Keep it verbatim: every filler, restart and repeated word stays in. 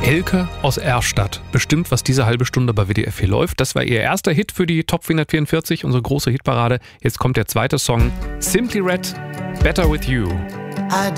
Elke aus Erstadt bestimmt, was diese halbe Stunde bei W D F hier läuft. Das war ihr erster Hit für die Top vierhundertvierundvierzig, unsere große Hitparade. Jetzt kommt der zweite Song, Simply Red, Better With You. I